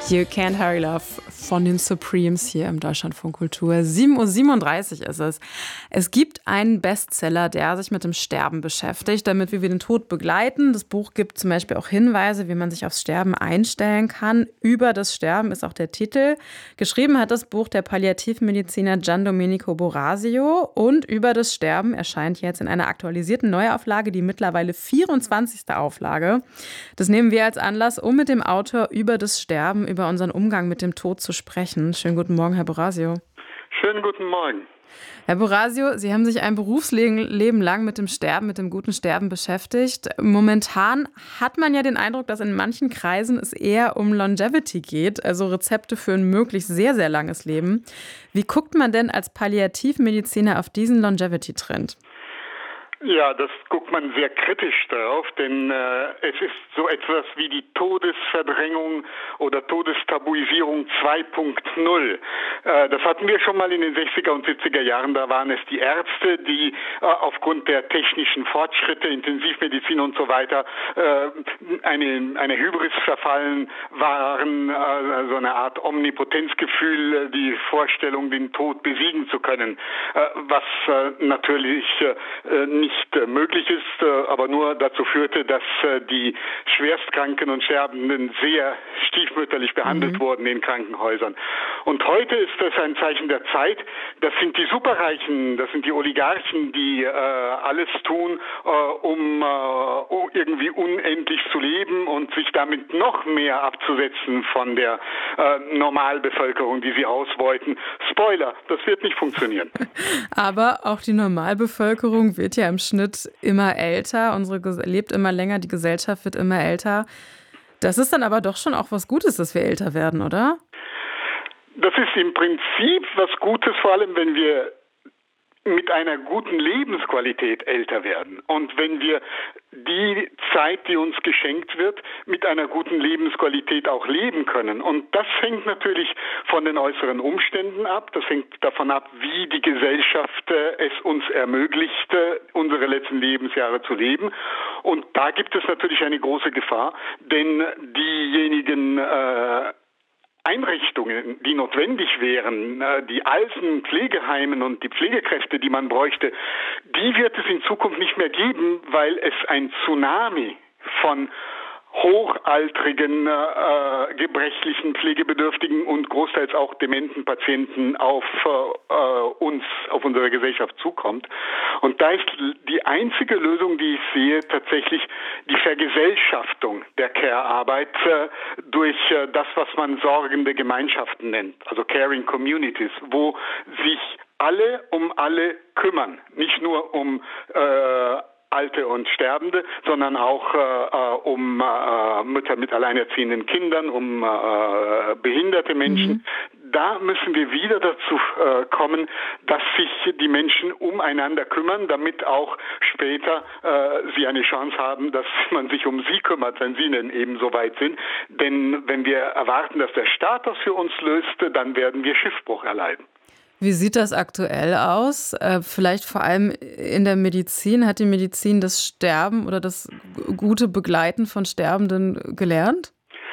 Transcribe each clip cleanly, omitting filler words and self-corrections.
You Can't Hurry Love von den Supremes hier im Deutschlandfunk Kultur. 7:37 Uhr ist es. Es gibt einen Bestseller, der sich mit dem Sterben beschäftigt, damit wir den Tod begleiten. Das Buch gibt zum Beispiel auch Hinweise, wie man sich aufs Sterben einstellen kann. Über das Sterben ist auch der Titel. Geschrieben hat das Buch der Palliativmediziner Gian Domenico Borasio. Und Über das Sterben erscheint jetzt in einer aktualisierten Neuauflage, die mittlerweile 24. Auflage. Das nehmen wir als Anlass, um mit dem Autor über das Sterben, über unseren Umgang mit dem Tod zu sprechen. Schönen guten Morgen, Herr Borasio. Schönen guten Morgen. Herr Borasio, Sie haben sich ein Berufsleben lang mit dem Sterben, mit dem guten Sterben beschäftigt. Momentan hat man ja den Eindruck, dass in manchen Kreisen es eher um Longevity geht, also Rezepte für ein möglichst sehr, sehr langes Leben. Wie guckt man denn als Palliativmediziner auf diesen Longevity-Trend? Ja, das guckt man sehr kritisch drauf, denn es ist so etwas wie die Todesverdrängung oder Todestabuisierung 2.0. Das hatten wir schon mal in den 60er und 70er Jahren. Da waren es die Ärzte, die aufgrund der technischen Fortschritte, Intensivmedizin und so weiter, eine Hybris verfallen waren, also eine Art Omnipotenzgefühl, die Vorstellung, den Tod besiegen zu können, was natürlich nicht möglich ist, aber nur dazu führte, dass die Schwerstkranken und Sterbenden sehr stiefmütterlich behandelt wurden in Krankenhäusern. Und heute ist das ein Zeichen der Zeit. Das sind die Superreichen, das sind die Oligarchen, die alles tun, um irgendwie unendlich zu leben und sich damit noch mehr abzusetzen von der Normalbevölkerung, die sie ausbeuten. Spoiler, das wird nicht funktionieren. Aber auch die Normalbevölkerung wird ja im Schnitt immer älter, lebt immer länger, die Gesellschaft wird immer älter. Das ist dann aber doch schon auch was Gutes, dass wir älter werden, oder? Das ist im Prinzip was Gutes, vor allem wenn wir mit einer guten Lebensqualität älter werden. Und wenn wir die Zeit, die uns geschenkt wird, mit einer guten Lebensqualität auch leben können. Und das hängt natürlich von den äußeren Umständen ab. Das hängt davon ab, wie die Gesellschaft es uns ermöglicht, unsere letzten Lebensjahre zu leben. Und da gibt es natürlich eine große Gefahr, denn diejenigen Einrichtungen, die notwendig wären, die alten Pflegeheimen und die Pflegekräfte, die man bräuchte, die wird es in Zukunft nicht mehr geben, weil es ein Tsunami von hochaltrigen, gebrechlichen, pflegebedürftigen und großteils auch dementen Patienten auf unsere Gesellschaft zukommt. Und da ist die einzige Lösung, die ich sehe, tatsächlich die Vergesellschaftung der Care-Arbeit durch das, was man sorgende Gemeinschaften nennt, also Caring Communities, wo sich alle um alle kümmern, nicht nur um Alte und Sterbende, sondern auch um Mütter mit alleinerziehenden Kindern, um behinderte Menschen. Da müssen wir wieder dazu kommen, dass sich die Menschen umeinander kümmern, damit auch später sie eine Chance haben, dass man sich um sie kümmert, wenn sie denn eben so weit sind. Denn wenn wir erwarten, dass der Staat das für uns löst, dann werden wir Schiffbruch erleiden. Wie sieht das aktuell aus? Vielleicht vor allem in der Medizin. Hat die Medizin das Sterben oder das gute Begleiten von Sterbenden gelernt?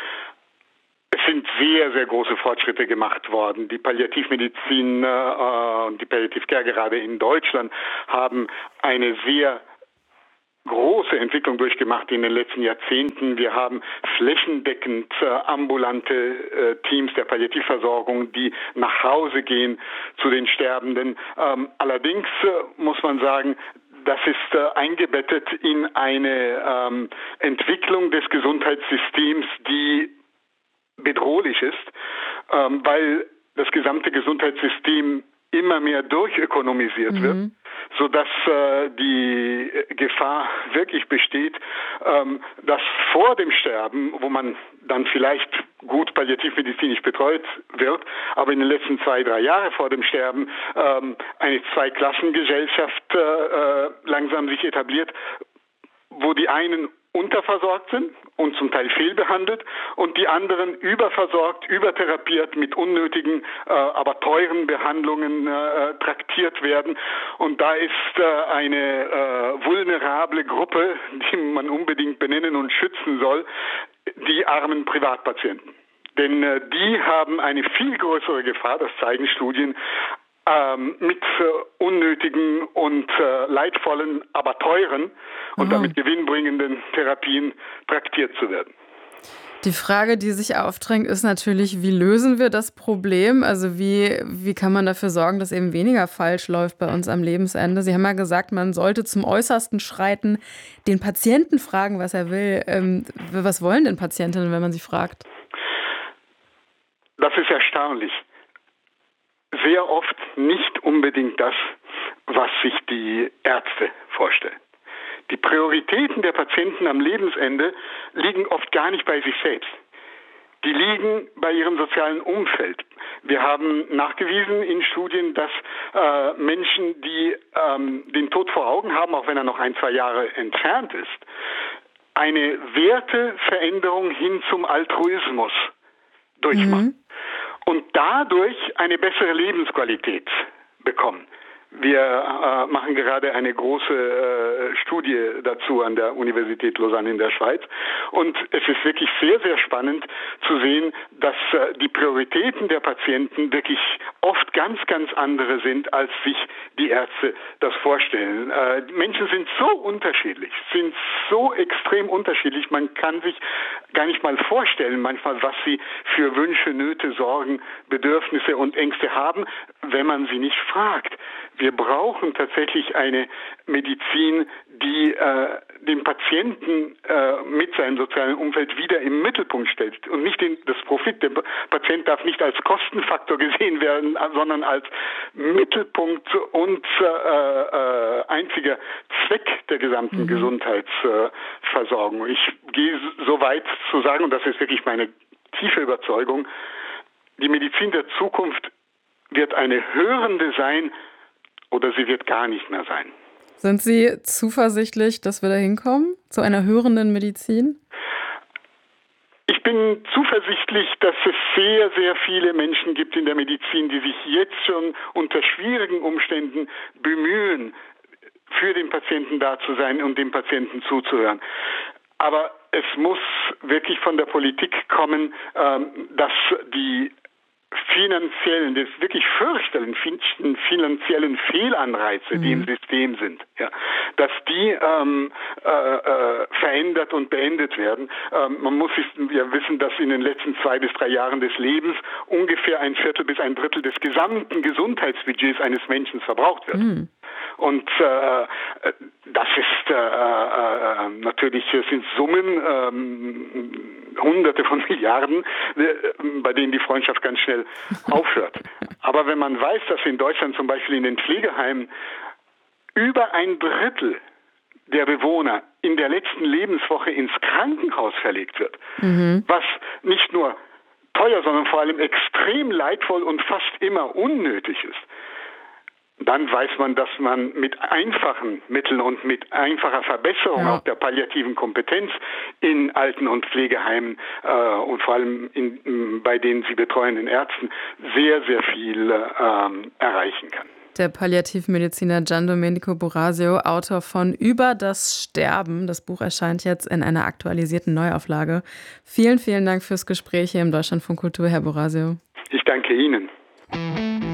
Es sind sehr, sehr große Fortschritte gemacht worden. Die Palliativmedizin und die Palliative gerade in Deutschland haben eine sehr große Entwicklung durchgemacht in den letzten Jahrzehnten. Wir haben flächendeckend ambulante Teams der Palliativversorgung, die nach Hause gehen zu den Sterbenden. Allerdings muss man sagen, das ist eingebettet in eine Entwicklung des Gesundheitssystems, die bedrohlich ist, weil das gesamte Gesundheitssystem immer mehr durchökonomisiert wird, sodass die Gefahr wirklich besteht, dass vor dem Sterben, wo man dann vielleicht gut palliativmedizinisch betreut wird, aber in den letzten 2-3 Jahren vor dem Sterben eine Zweiklassengesellschaft langsam sich etabliert, wo die einen unterversorgt sind und zum Teil fehlbehandelt und die anderen überversorgt, übertherapiert mit unnötigen, aber teuren Behandlungen traktiert werden. Und da ist eine vulnerable Gruppe, die man unbedingt benennen und schützen soll, die armen Privatpatienten. Denn die haben eine viel größere Gefahr, das zeigen Studien, mit unnötigen und leidvollen, aber teuren und damit gewinnbringenden Therapien traktiert zu werden. Die Frage, die sich aufdrängt, ist natürlich, wie lösen wir das Problem? Also wie kann man dafür sorgen, dass eben weniger falsch läuft bei uns am Lebensende? Sie haben ja gesagt, man sollte zum Äußersten schreiten, den Patienten fragen, was er will. Was wollen denn Patientinnen, wenn man sie fragt? Das ist erstaunlich. Sehr oft nicht unbedingt das, was sich die Ärzte vorstellen. Die Prioritäten der Patienten am Lebensende liegen oft gar nicht bei sich selbst. Die liegen bei ihrem sozialen Umfeld. Wir haben nachgewiesen in Studien, dass Menschen, die den Tod vor Augen haben, auch wenn er noch 1-2 Jahre entfernt ist, eine Werteveränderung hin zum Altruismus durchmachen und dadurch eine bessere Lebensqualität bekommen. Wir machen gerade eine große Studie dazu an der Universität Lausanne in der Schweiz. Und es ist wirklich sehr, sehr spannend zu sehen, dass die Prioritäten der Patienten wirklich oft ganz, ganz andere sind, als sich die Ärzte das vorstellen. Menschen sind so unterschiedlich, sind so extrem unterschiedlich. Man kann sich gar nicht mal vorstellen, manchmal, was sie für Wünsche, Nöte, Sorgen, Bedürfnisse und Ängste haben, wenn man sie nicht fragt. Wir brauchen tatsächlich eine Medizin, die den Patienten mit seinem sozialen Umfeld wieder im Mittelpunkt stellt und nicht das Profit. Der Patient darf nicht als Kostenfaktor gesehen werden, sondern als Mittelpunkt und einziger Zweck der gesamten Gesundheitsversorgung. Ich gehe so weit zu sagen, und das ist wirklich meine tiefe Überzeugung, die Medizin der Zukunft wird eine hörende sein, oder sie wird gar nicht mehr sein. Sind Sie zuversichtlich, dass wir da hinkommen, zu einer hörenden Medizin? Ich bin zuversichtlich, dass es sehr, sehr viele Menschen gibt in der Medizin, die sich jetzt schon unter schwierigen Umständen bemühen, für den Patienten da zu sein und dem Patienten zuzuhören. Aber es muss wirklich von der Politik kommen, dass die das wirklich fürchterlichen finanziellen Fehlanreize, die im System sind, ja, dass die verändert und beendet werden. Man muss ja wissen, dass in den letzten 2 bis 3 Jahren des Lebens ungefähr 1/4 bis 1/3 des gesamten Gesundheitsbudgets eines Menschen verbraucht wird. Und das ist natürlich, sind Summen, Hunderte von Milliarden, bei denen die Freundschaft ganz schnell aufhört. Aber wenn man weiß, dass in Deutschland zum Beispiel in den Pflegeheimen über 1/3 der Bewohner in der letzten Lebenswoche ins Krankenhaus verlegt wird, was nicht nur teuer, sondern vor allem extrem leidvoll und fast immer unnötig ist, dann weiß man, dass man mit einfachen Mitteln und mit einfacher Verbesserung auch der palliativen Kompetenz in Alten- und Pflegeheimen und vor allem bei den sie betreuenden Ärzten sehr, sehr viel erreichen kann. Der Palliativmediziner Gian Domenico Burasio, Autor von Über das Sterben. Das Buch erscheint jetzt in einer aktualisierten Neuauflage. Vielen, vielen Dank fürs Gespräch hier im Deutschlandfunk Kultur, Herr Burasio. Ich danke Ihnen.